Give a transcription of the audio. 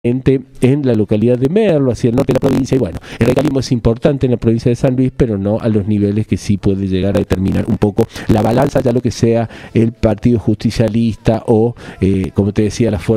en la localidad de Merlo, hacia el norte de la provincia, y bueno, el radicalismo es importante en la provincia de San Luis, pero no a los niveles que sí puede llegar a determinar un poco la balanza, ya lo que sea el partido justicialista o, como te decía, la fuerza